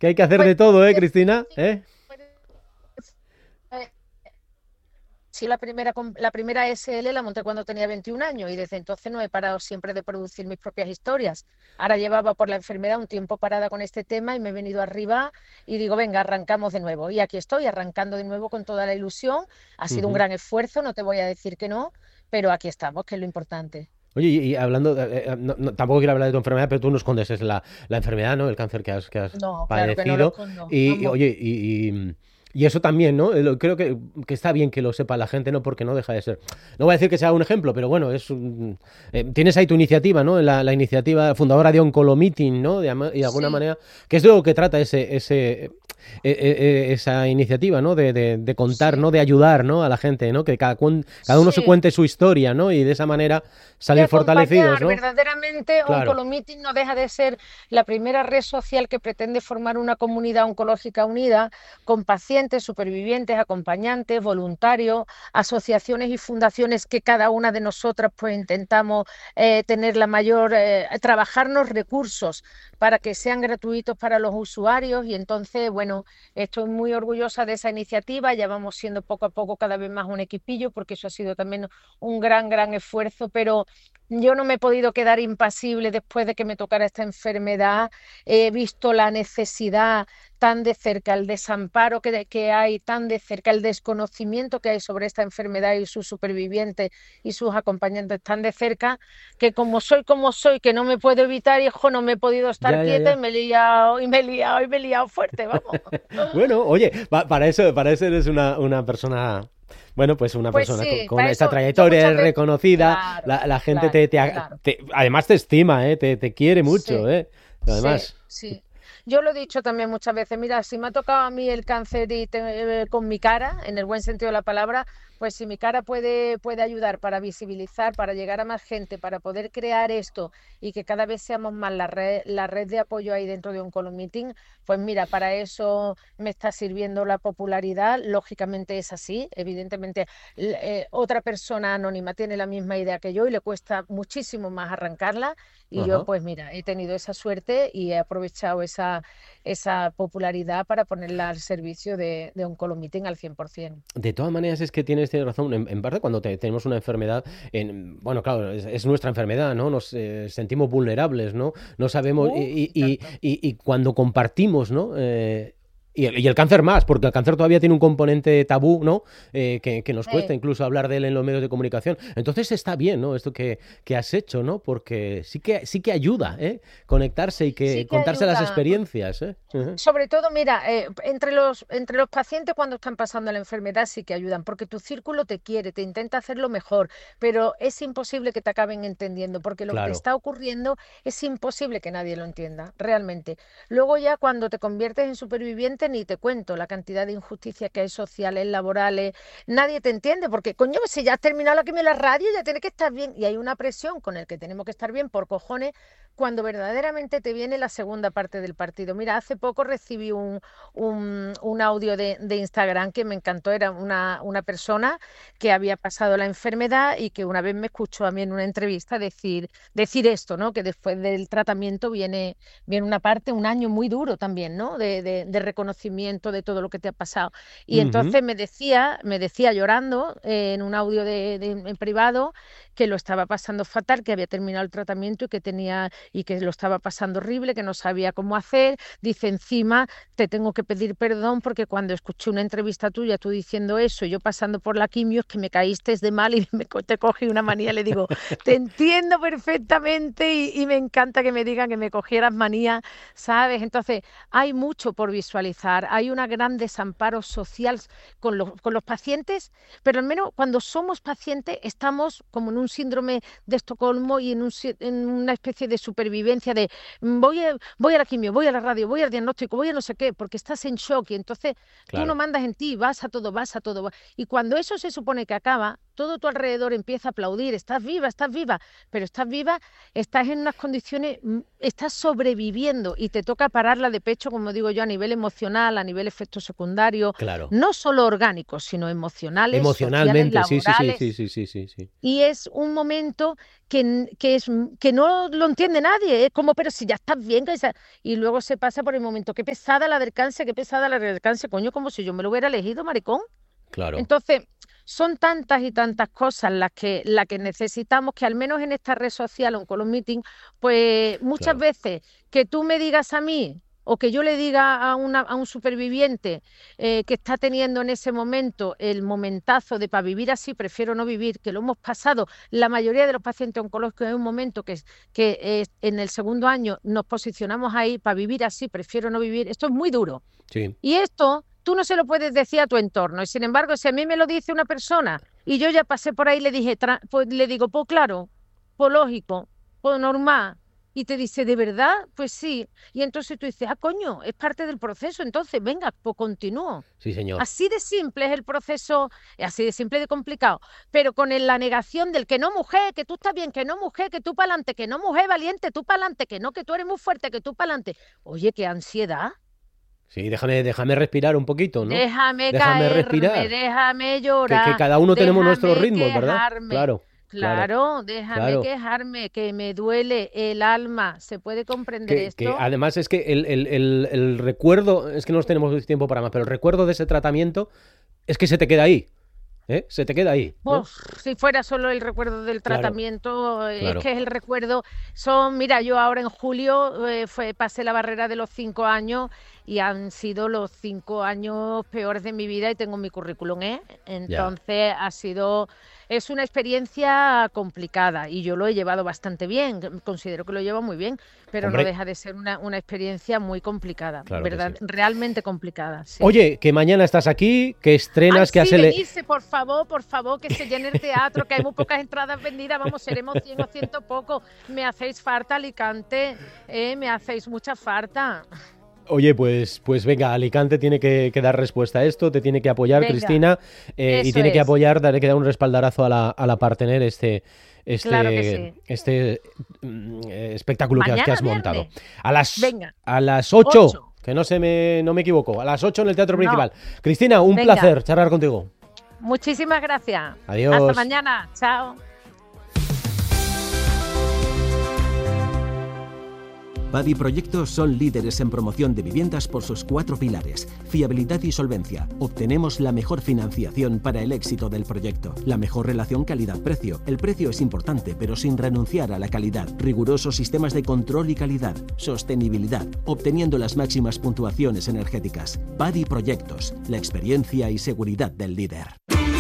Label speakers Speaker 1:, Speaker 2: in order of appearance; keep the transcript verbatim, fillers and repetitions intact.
Speaker 1: que hay que hacer
Speaker 2: Pues,
Speaker 1: de todo, ¿eh,
Speaker 2: eh,
Speaker 1: Cristina?
Speaker 2: sí,
Speaker 1: ¿Eh?
Speaker 2: pues, eh, sí, la primera, com- la primera S L la monté cuando tenía veintiún años y desde entonces no he parado siempre de producir mis propias historias. Ahora llevaba por la enfermedad un tiempo parada con este tema y me he venido arriba y digo, venga, arrancamos de nuevo. Y aquí estoy, arrancando de nuevo con toda la ilusión. Ha sido un
Speaker 1: Ujú.
Speaker 2: gran esfuerzo, no te voy a decir que no, pero aquí estamos, que es lo importante.
Speaker 1: Oye, y, y hablando, eh, eh, no- no- tampoco quiero hablar de tu enfermedad, pero tú no escondes es la, la enfermedad, ¿no? El cáncer que has, que has
Speaker 2: No, claro que no lo
Speaker 1: padecido.
Speaker 2: escondo.
Speaker 1: Y, y,
Speaker 2: Vamos.
Speaker 1: oye, y, y- y eso también, ¿no? Eh, lo- Creo que, que está bien que lo sepa la gente, ¿no? Porque no deja de ser. No voy a decir que sea un ejemplo, pero bueno, es un- eh, tienes ahí tu iniciativa, ¿no? La, la iniciativa fundadora de Oncolomeeting, ¿no? De, ama- y de alguna
Speaker 2: Sí,
Speaker 1: manera, que es de lo que trata ese, ese, eh, eh, eh, esa iniciativa, ¿no? De, de- de contar, ¿no?
Speaker 2: sí,
Speaker 1: De ayudar, ¿no? A la gente, ¿no? Que cada, cuen- cada uno se
Speaker 2: sí.
Speaker 1: cuente su historia, ¿no? Y de esa manera
Speaker 2: De
Speaker 1: salir fortalecidos,
Speaker 2: acompañar,
Speaker 1: ¿no?
Speaker 2: verdaderamente
Speaker 1: Claro.
Speaker 2: Oncolomeeting no deja de ser la primera red social que pretende formar una comunidad oncológica unida con pacientes, supervivientes, acompañantes, voluntarios, asociaciones y fundaciones que cada una de nosotras pues intentamos eh, tener la mayor, eh, trabajarnos recursos para que sean gratuitos para los usuarios y entonces, bueno, estoy muy orgullosa de esa iniciativa, ya vamos siendo poco a poco cada vez más un equipillo porque eso ha sido también un gran, gran esfuerzo, pero yo no me he podido quedar impasible después de que me tocara esta enfermedad. He visto la necesidad tan de cerca, el desamparo que, que hay tan de cerca, el desconocimiento que hay sobre esta enfermedad y sus supervivientes y sus acompañantes tan de cerca, que como soy como soy, que no me puedo evitar, hijo, no me he podido estar
Speaker 1: Ya, ya,
Speaker 2: quieta y
Speaker 1: ya.
Speaker 2: me he liado, y me he liado, y me he liado fuerte, vamos.
Speaker 1: Bueno, oye, pa- para eso, para eso eres una, una persona, bueno, pues una
Speaker 2: Pues
Speaker 1: persona con,
Speaker 2: sí,
Speaker 1: con
Speaker 2: para
Speaker 1: esta
Speaker 2: eso yo
Speaker 1: trayectoria,
Speaker 2: muchas
Speaker 1: eres
Speaker 2: veces,
Speaker 1: reconocida,
Speaker 2: claro,
Speaker 1: la, la gente te,
Speaker 2: claro,
Speaker 1: te, a-
Speaker 2: claro.
Speaker 1: te- además te estima, ¿eh? Te, te quiere mucho,
Speaker 2: Sí,
Speaker 1: ¿eh?
Speaker 2: sí,
Speaker 1: Además.
Speaker 2: sí. Yo lo he dicho también muchas veces, mira, si me ha tocado a mí el cáncer y te- eh, con mi cara, en el buen sentido de la palabra, pues si mi cara puede, puede ayudar para visibilizar, para llegar a más gente, para poder crear esto y que cada vez seamos más la red, la red de apoyo ahí dentro de un Meeting, pues mira, para eso me está sirviendo la popularidad. Lógicamente es así, evidentemente l- eh, otra persona anónima tiene la misma idea que yo y le cuesta muchísimo más arrancarla y yo,
Speaker 1: Ajá.
Speaker 2: pues mira, he tenido esa suerte y he aprovechado esa, esa popularidad para ponerla al servicio de, de Oncolomeeting al cien por ciento.
Speaker 1: De todas maneras, es que tienes, tienes razón. En, en parte, cuando te- tenemos una enfermedad, en, bueno, claro, es, es nuestra enfermedad, ¿no? Nos eh, sentimos vulnerables, ¿no? No sabemos. Y,
Speaker 2: Uh,
Speaker 1: y-
Speaker 2: y
Speaker 1: y-
Speaker 2: tanto.
Speaker 1: y- y cuando compartimos, ¿no? Eh, y el, y el cáncer más, porque el cáncer todavía tiene un componente tabú, ¿no? Eh, que, que nos cuesta
Speaker 2: Eh,
Speaker 1: incluso hablar de él en los medios de comunicación. Entonces está bien, ¿no? Esto que, que has hecho, ¿no? Porque sí que, sí que ayuda, ¿eh? Conectarse y que
Speaker 2: sí que
Speaker 1: contarse las
Speaker 2: ayuda.
Speaker 1: experiencias, ¿eh? Ujú.
Speaker 2: Sobre todo, mira, eh, entre los, entre los pacientes cuando están pasando la enfermedad sí que ayudan, porque tu círculo te quiere, te intenta hacerlo mejor, pero es imposible que te acaben entendiendo, porque lo que te
Speaker 1: Claro.
Speaker 2: está ocurriendo es imposible que nadie lo entienda, realmente. Luego ya cuando te conviertes en superviviente, ni te cuento la cantidad de injusticias que hay sociales, laborales, nadie te entiende, porque coño, si ya has terminado la quimio en la radio, ya tienes que estar bien, y hay una presión con el que tenemos que estar bien por cojones cuando verdaderamente te viene la segunda parte del partido. Mira, hace poco recibí un, un, un audio de, de, Instagram que me encantó, era una, una persona que había pasado la enfermedad y que una vez me escuchó a mí en una entrevista decir, decir esto, ¿no? Que después del tratamiento viene, viene una parte, un año muy duro también, ¿no? De, de, de reconocimiento de todo lo que te ha pasado. Y
Speaker 1: Ujú.
Speaker 2: entonces me decía, me decía llorando eh, en un audio de, de, en privado que lo estaba pasando fatal, que había terminado el tratamiento y que tenía y que lo estaba pasando horrible, que no sabía cómo hacer. Dice, encima te tengo que pedir perdón porque cuando escuché una entrevista tuya, tú diciendo eso, yo pasando por la quimio, es que me caíste de mal y me, te cogí una manía. Le digo, te entiendo perfectamente y, y me encanta que me digan que me cogieras manía, ¿sabes? Entonces, hay mucho por visualizar, hay un gran desamparo social con los, con los pacientes, pero al menos cuando somos pacientes estamos como en un síndrome de Estocolmo y en, un, en una especie de supervivencia de voy a, voy a la quimio, voy a la radio, voy al diagnóstico, voy a no sé qué, porque estás en shock y entonces tú no
Speaker 1: Claro.
Speaker 2: mandas en ti, vas a todo, vas a todo. Y cuando eso se supone que acaba, todo tu alrededor empieza a aplaudir, estás viva, estás viva, pero estás viva, estás en unas condiciones, estás sobreviviendo y te toca pararla de pecho, como digo yo, a nivel emocional, a nivel efectos secundarios,
Speaker 1: claro.
Speaker 2: no solo orgánicos, sino emocionales,
Speaker 1: emocionalmente,
Speaker 2: sociales, laborales.
Speaker 1: Sí, sí, sí, sí, sí, sí.
Speaker 2: Y es un momento que, que, es, que no lo entiende nadie, es como, pero si ya estás bien, que esa... y luego se pasa por el momento, qué pesada la del cáncer, qué pesada la del cáncer, coño, como si yo me lo hubiera elegido, maricón.
Speaker 1: Claro.
Speaker 2: Entonces, son tantas y tantas cosas las que, las que necesitamos que al menos en esta red social, Oncolomeeting, pues muchas
Speaker 1: claro.
Speaker 2: veces que tú me digas a mí o que yo le diga a, una, a un superviviente eh, que está teniendo en ese momento el momentazo de para vivir así, prefiero no vivir, que lo hemos pasado, la mayoría de los pacientes oncológicos en un momento que, que eh, en el segundo año nos posicionamos ahí, para vivir así, prefiero no vivir, esto es muy duro.
Speaker 1: Sí.
Speaker 2: Y esto tú no se lo puedes decir a tu entorno, y sin embargo, si a mí me lo dice una persona y yo ya pasé por ahí, le dije, pues le digo, pues claro, pues lógico, pues normal, y te dice, ¿de verdad? Pues sí. Y entonces tú dices, ah, coño, es parte del proceso, entonces, venga, pues continúo.
Speaker 1: Sí, señor.
Speaker 2: Así de simple es el proceso, así de simple y de complicado, pero con la negación del que no, mujer, que tú estás bien, que no, mujer, que tú pa'lante, que no, mujer, valiente, tú pa'lante, que no, que tú eres muy fuerte, que tú pa'lante. Oye, qué ansiedad.
Speaker 1: Sí, déjame, déjame respirar un poquito, ¿no?
Speaker 2: Déjame,
Speaker 1: déjame
Speaker 2: caerme,
Speaker 1: respirar.
Speaker 2: Déjame llorar.
Speaker 1: Que, que cada uno tenemos nuestros ritmos,
Speaker 2: quejarme,
Speaker 1: ¿verdad? Claro.
Speaker 2: Claro,
Speaker 1: claro
Speaker 2: déjame
Speaker 1: claro.
Speaker 2: quejarme, que me duele el alma. ¿Se puede comprender
Speaker 1: que,
Speaker 2: esto?
Speaker 1: Que además es que el, el, el, el recuerdo, es que no tenemos tiempo para más, pero el recuerdo de ese tratamiento es que se te queda ahí. ¿Eh? Se te queda ahí, ¿no?
Speaker 2: Uf, si fuera solo el recuerdo del tratamiento, claro, es
Speaker 1: claro.
Speaker 2: que es el recuerdo. Son, mira, yo ahora en julio eh, fue, pasé la barrera de los cinco años y han sido los cinco años peores de mi vida y tengo mi currículum, ¿eh? Entonces yeah. ha sido, es una experiencia complicada y yo lo he llevado bastante bien, considero que lo llevo muy bien, pero Hombre. no deja de ser una, una experiencia muy complicada, claro ¿verdad? Sí. Realmente complicada. Sí.
Speaker 1: Oye, que mañana estás aquí, que estrenas,
Speaker 2: Ay,
Speaker 1: que
Speaker 2: sí,
Speaker 1: has...
Speaker 2: venirse, por favor, por favor, que se llene el teatro, que hay muy pocas entradas vendidas, vamos, seremos cien o ciento poco. Me hacéis falta, Alicante, eh, me hacéis mucha falta.
Speaker 1: Oye, pues, pues venga, Alicante tiene que, que dar respuesta a esto, te tiene que apoyar, venga, Cristina, eh, y tiene es. que apoyar, darle que dar un respaldarazo a la, a la Partener, este, este,
Speaker 2: claro que sí.
Speaker 1: este eh, espectáculo que, que has montado.
Speaker 2: Viernes.
Speaker 1: A las,
Speaker 2: venga.
Speaker 1: a las ocho, ocho, que no se me, no me equivoco, a las ocho en el Teatro Principal. No. Cristina, un venga. placer charlar contigo.
Speaker 2: Muchísimas gracias.
Speaker 1: Adiós.
Speaker 2: Hasta mañana. Chao.
Speaker 3: Padi Proyectos son líderes en promoción de viviendas por sus cuatro pilares: fiabilidad y solvencia. Obtenemos la mejor financiación para el éxito del proyecto. La mejor relación calidad-precio. El precio es importante, pero sin renunciar a la calidad. Rigurosos sistemas de control y calidad. Sostenibilidad, obteniendo las máximas puntuaciones energéticas. Padi Proyectos, la experiencia y seguridad del líder.